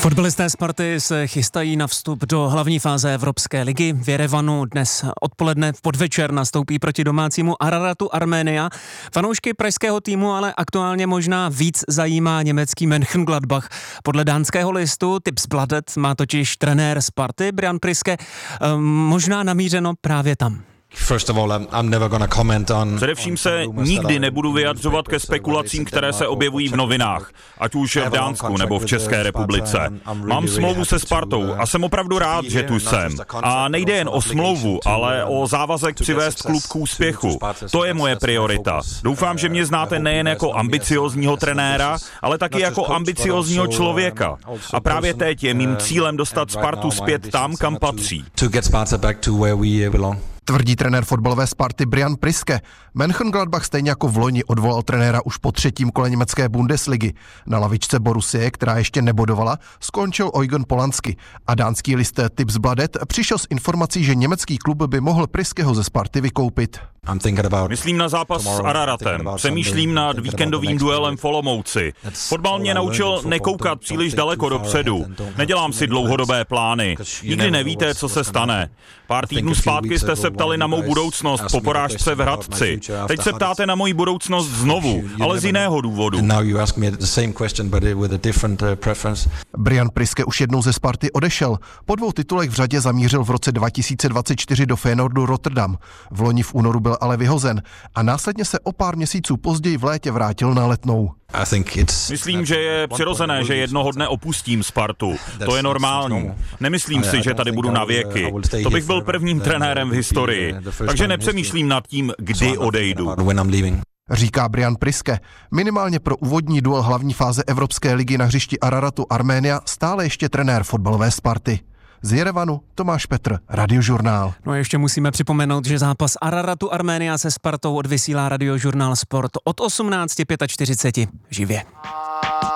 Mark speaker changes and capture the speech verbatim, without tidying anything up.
Speaker 1: Fotbalisté Sparty se chystají na vstup do hlavní fáze Evropské ligy. V Jerevanu dnes odpoledne v podvečer nastoupí proti domácímu Araratu Arménia. Fanoušky pražského týmu ale aktuálně možná víc zajímá německý Mönchengladbach. Podle dánského listu Tipsbladet má totiž trenér Sparty Brian Priske možná namířeno právě tam.
Speaker 2: Především se nikdy nebudu vyjadřovat ke spekulacím, které se objevují v novinách, ať už v Dánsku nebo v České republice. Mám smlouvu se Spartou a jsem opravdu rád, že tu jsem. A nejde jen o smlouvu, ale o závazek přivést klub k úspěchu. To je moje priorita. Doufám, že mě znáte nejen jako ambiciózního trenéra, ale taky jako ambiciózního člověka. A právě teď je mým cílem dostat Spartu zpět tam, kam patří.
Speaker 3: Tvrdí trenér fotbalové Sparty Brian Priske. Mönchengladbach stejně jako v loni odvolal trenéra už po třetím kole německé Bundesligy. Na lavičce Borussie, která ještě nebodovala, skončil Eugen Polanski a dánský list Tipsbladet přišel s informací, že německý klub by mohl Priskeho ze Sparty vykoupit.
Speaker 2: Myslím na zápas s Araratem, přemýšlím nad víkendovým duelem v Olomouci. Fotbal mě naučil nekoukat příliš daleko dopředu. Nedělám si dlouhodobé plány. Nikdy nevíte, co se stane. Pár týdnů zpátky jste se ptali na mou budoucnost po porážce v Hradci. Teď se ptáte na moji budoucnost znovu, ale z jiného důvodu.
Speaker 3: Brian Priske už jednou ze Sparty odešel. Po dvou titulech v řadě zamířil v roce dva tisíce dvacet čtyři do Feyenoordu Rotterdam. V loni v únoru byl ale vyhozen a následně se o pár měsíců později v létě vrátil na Letnou.
Speaker 2: Myslím, že je přirozené, že jednoho dne opustím Spartu. To je normální. Nemyslím si, že tady budu na věky. To bych byl prvním trenérem v historii. Takže nepřemýšlím nad tím, kdy odejdu.
Speaker 3: Říká Brian Priske. Minimálně pro úvodní duel hlavní fáze Evropské ligy na hřišti Araratu Arménia stále ještě trenér fotbalové Sparty. Z Jerevanu Tomáš Petr, Radiožurnál.
Speaker 1: No a ještě musíme připomenout, že zápas Araratu Arménia se Spartou odvysílá Radiožurnál Sport od osmnáct čtyřicet pět živě.